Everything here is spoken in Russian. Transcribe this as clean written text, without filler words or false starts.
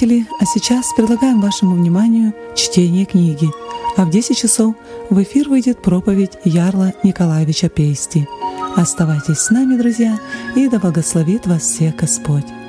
слушатели, а сейчас предлагаем вашему вниманию чтение книги. А в 10 часов в эфир выйдет проповедь Ярла Николаевича Пейсти. Оставайтесь с нами, друзья, и да благословит вас всех Господь.